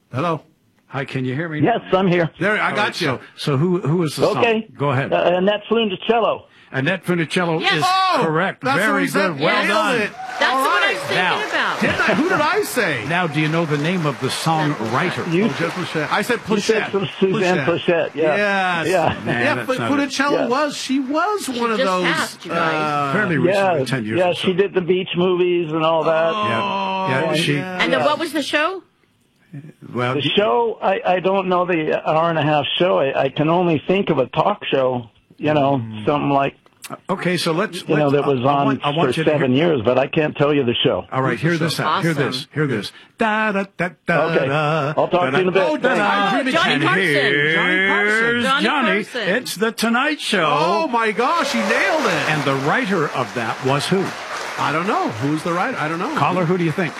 Hello. Hi, can you hear me? Yes, I'm here. There, I got you. So who is the song? Okay. Go ahead. Annette Funicello. Annette Funicello Yes. is correct. That's Very what he said. good. Well Nailed done. it. That's All what I right. was thinking Now, about. Who did I say? Now, do you know the name of the songwriter? You, Just Plachette. I said you said Plachette. Suzanne Plachette. Yeah. Yes. Yeah. Man, Yeah, that's but not it. Funicello Yeah. she was one of just those. passed, you guys. Fairly recently, 10 years Yeah, or so. she did the beach movies and all that. Yeah, Oh, she. yeah. And then what was the show? Well, The show, I don't know the hour-and-a-half show. I can only think of a talk show, something like, okay, so let's. that was on I want for you to 7 years, but I can't tell you the show. All right, hear this out. Hear Awesome. this. Hear this. Da da da da. Okay. da, I'll talk to you in a bit. Oh, Thanks. Johnny and Carson. here's Johnny Johnny. Carson. It's the Tonight Show. Oh my gosh, he nailed it. And the writer of that was who? I don't know. Who's the writer? I don't know. Caller, who do you think?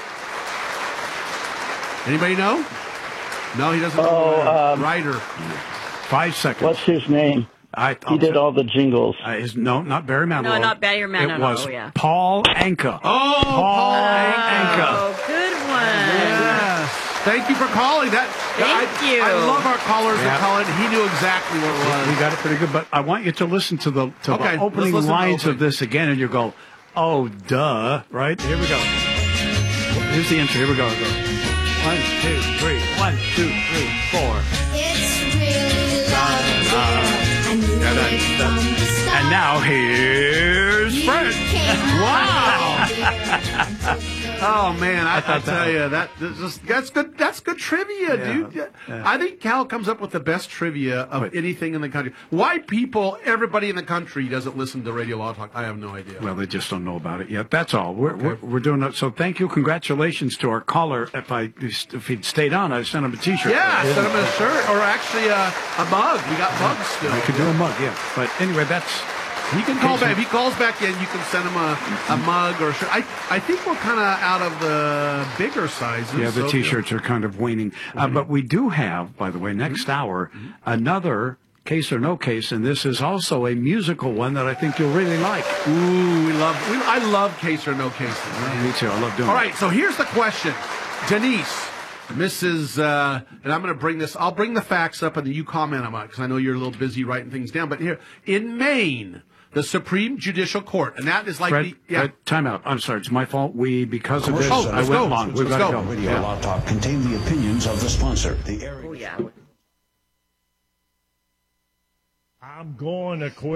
Anybody know? No, he doesn't know. Writer. 5 seconds. What's his name? He did all the jingles. No, not Barry Manilow. No, not Barry Manilow. It was yeah. Paul Anka. Oh, Paul Anka. Oh, good one. Yes. Thank you for calling. Thank you. I love our callers that Yeah. call in. He knew exactly what it was. You got it pretty good, but I want you to listen to the Okay, opening let's listen to lines the of this again, and you go, "Oh, duh!" Right? Here we go. Here's the intro. Here we go. 1, 2, 3. 1, 2, 3, 4. It's really loud. I knew it from the start. And now here's Fred. Wow. Oh man, I thought tell you that's good. That's good trivia, dude. Yeah. I think Cal comes up with the best trivia of anything in the country. Why everybody in the country doesn't listen to Radio Law Talk? I have no idea. Well, they just don't know about it yet. That's all. We're doing it. So thank you. Congratulations to our caller. If he'd stayed on, I'd send him a T-shirt. Yeah, send him a shirt or actually a mug. We got mugs still. I could do a mug, yeah. But anyway, that's. He can call back. If he calls back in, you can send him a mug or a shirt. I think we're kind of out of the bigger sizes. Yeah, the T-shirts are kind of waning. But we do have, by the way, next hour, another Case or No Case, and this is also a musical one that I think you'll really like. Ooh, I love Case or No Case. Me too. I love doing it. All right, so here's the question. Denise, Mrs. And I'm going to bring this, I'll bring the facts up and then you comment on it because I know you're a little busy writing things down. But here, in Maine, the Supreme Judicial Court, and that is like Fred, time out. I'm sorry, it's my fault. Because of this, Oh, I let's went go. long. We've Let's got to go. go. Radio Yeah. Law Talk contain the opinions of the sponsor. The area. Oh, yeah. I'm going to quit.